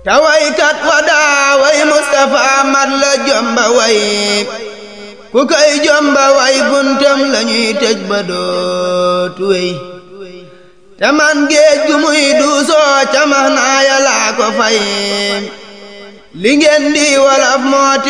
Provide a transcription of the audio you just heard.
te waykat wa daa way Mustafa mat la jomba way ku koy jomba way buntam lañuy tëj ba dootu wey te man géej gu muy duusoo camax naa Yàlla ko fay li ngeen di walaf moo